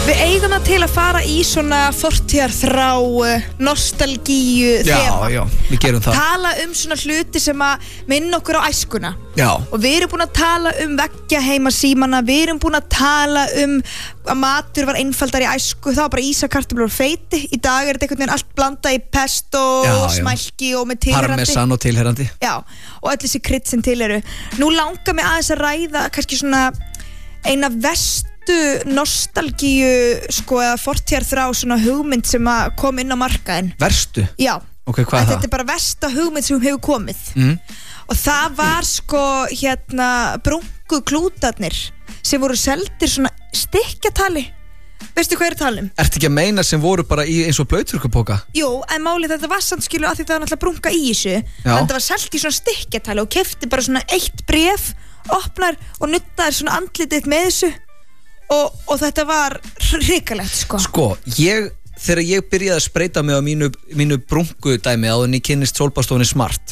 Við eigum það til að fara í svona fortíðarþrá, nostalgíu þema. Já, við gerum það. Tala svona hluti sem að minna okkur á æskuna. Já. Og við erum búin að tala veggja heima símana, við erum búin að tala að matur var einfaldar í æsku, það var bara ísakartöflur og feiti. Í dag er þetta einhvern veginn allt blanda í pesto og smælki og með tilherrandi. Parmesan og tilherrandi. Já, og öll þessi krydd sem til eru. Nú langar mig aðeins að ræða kannski svona eina verstu nostalgíu eða fortíðarþrá svona hugmynd sem að kom inn á markaðinn. Verstu? Já. Ok, hvað er það? Þetta er bara versta hugmynd sem hefur komið. Og það var brúnkuklútarnir sem voru seldir svona stykkjatali. Veistu hvað er talum? Ertu ekki að meina sem voru bara í eins og blauturkupoka? Jú, en málið þetta var samt skilu að því það var náttúrulega brúnka í þessu. En það var selt í svona stykkjatali og keypti bara svona eitt bréf, opnar og nuttaðir svona andlitið með þessu. Og þetta var hrikalegt þegar ég byrjaði að spreita mig á mínu brunkudæmi áður en ég kynnist sólbaðstofunni Smart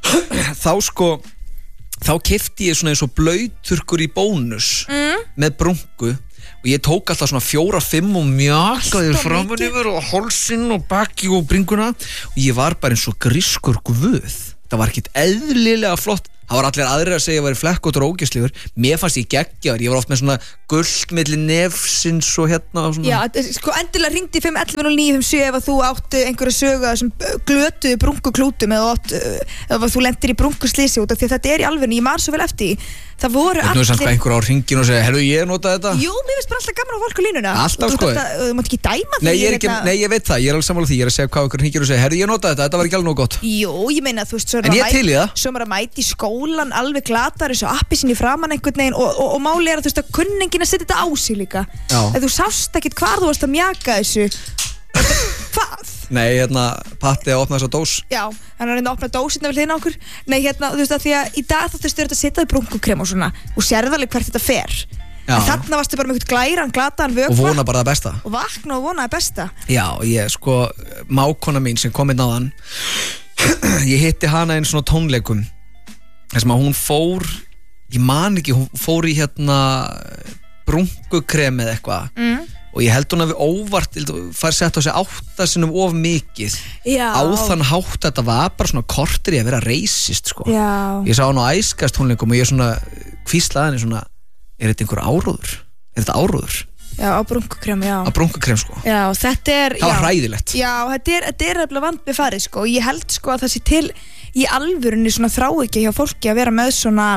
þá keypti ég svona eins og blauturkur í bónus með brunku og ég tók alltaf svona 4-5 og mjakaði framan yfir og hálsinn og baki og bringuna og ég var bara eins og grískur guð. Það var ekkert eðlilega flott. Það var allir aðrir að segja að ég væri flekkóttur og ógeðslegur. Mér fannst ég geggjaður. Ég var oft með svona gult milli nefsins og hérna og svona. Já, endilega ringdi 511-0957 ef að þú átti einhverja sögu sem glötuðu brunkuklútum eða þú lendir í brunkuslýsi út af því að þetta er í alvörinu. Ég man svo vel eftir því. Það voru allir... Nú er samt einhver á hringinu og segja, herru, ég notaði þetta? Jú, mér finnst bara alltaf gaman á fólk á línuna. Alltaf Þú mátt ekki dæma því. Nei, ég veit það, ég er alveg sammála því. Ég er að segja hvað einhver hringinu og segja, herru, ég notaði þetta var ekki alveg nóg gott. Jú, ég meina, þú veist, svo maður að mæti í skólan alveg glatar eins og appi sinni framan einhvern veginn og máli er að þú veist að kunningin að setja þetta á sig líka. Ef þú sást ekkert hvar þú varst að mjaka þessu. Hvað? Nei, Patti að opna þessa dós. Já, hann er að opna dósina vel þinn á okkur. Nei, þú veist að því að í dag þú veist að setja í brunkukrem og svona og sérðu alveg hvert þetta fer. En þarna varstu bara með eitthvað glæran, glataðan vökva. Og vona bara það besta. Og vakna og vona það besta. Já, mákona mín sem kom inn á þann, ég hitti hana einn svona tónleikum þar sem að hún fór, ég man ekki, hún fór í brunkukrem eða eitthvað. Og ég held hún að við óvart fær sett á sig 8 sinnum of mikið. Á þann hátt þetta var bara svona korter í að vera racist Ég sá hann á Æskast tónleikum og ég svona hvíslaði henni svona, er þetta einhver áróður? Er þetta áróður? Já, á brunkukrem, já. Á brunkukrem, Já, þetta er... Það var hræðilegt. Já, þetta er alveg vant með farið, Ég held, að það sé til í alvörunni svona þráhyggja hjá fólki að vera með svona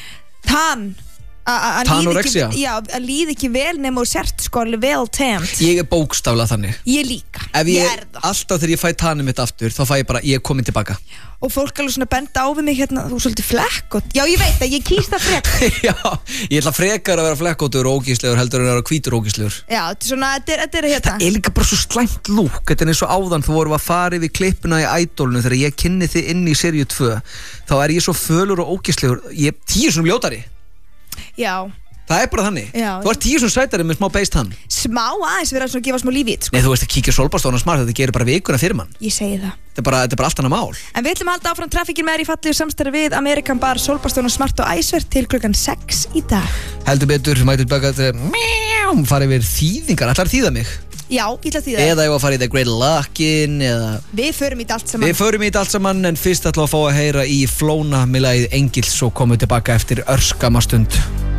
Tanorexia? Já, að líði ekki vel nema og sért alveg vel tamt. Ég er bókstaflega þannig. Ég líka, ég er það. Alltaf þegar ég fæ tanið mitt aftur þá fæ ég bara, ég er komin tilbaka. Og fólk alveg svona benda á við mig þú er svolítið flekkótt. Já, ég veit það, ég kýst það frekar. Já, ég ætla frekar að vera flekkóttur og ógeðslegur heldur en að vera hvítur og ógeðslegur. Já, þetta er Það er líka bara svo slæmt lúk. Þetta er eins og áðan þú vorum að fara yfir klippuna í Idolinu þegar ég kynni þið inn í seríu 2. Þá er ég svo fölur og ógeðslegur. Ég er 10 sinnum ljótari. Já. Það er bara þannig. Þú ert 10 sinnum sætari með smá beist hann. Smá aðeins verið að gefa smá lífi. Nei, þú veist að kíkja sólbaðstofuna Smart, þetta gerir bara vikuna fyrir mann. Ég segi það. Þetta er bara allt annað mál. En við ætlum að halda áfram trafikkin með í fallegu samstarfi við Amerikan Bar, sólbaðstofuna Smart og Æsver til klukkan 6 í dag. Heldur betur, mætur baka fara yfir þýðingar, ætlar þýða mig? Já, ég ætla að þýða. Eða ég var að fara í The Great Lock-in eða... Við förum í þetta allt saman. En fyrst ætlum að fá að heyra í Flóna með lagið Engils og komum tilbaka eftir örskama stund.